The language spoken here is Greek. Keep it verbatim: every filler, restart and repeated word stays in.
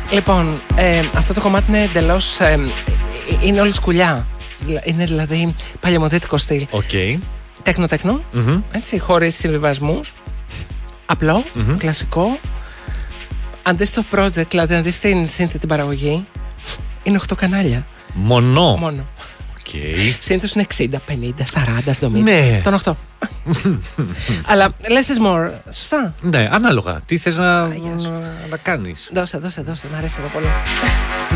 Λοιπόν, ε, αυτό το κομμάτι είναι εντελώς. Ε, είναι όλη σκουλιά. Είναι δηλαδή παλαιομοδίτικο στυλ. Okay. Τέκνο-τέκνο. Mm-hmm. Έτσι, χωρίς συμβιβασμούς. Απλό, mm-hmm. κλασικό. Αν δεις το project, δηλαδή αν δεις την σύνθετη την παραγωγή, είναι οκτώ κανάλια. Μονό. Μόνο. Okay. Συνήθως είναι εξήντα, πενήντα, σαράντα, εβδομήντα. Ναι. Αυτό είναι οκτώ. Αλλά less is more. Σωστά. Ναι, ανάλογα. Τι θες να, να, να κάνεις. Δώσε, δώσε, δώσε. Μ' αρέσει εδώ πολύ.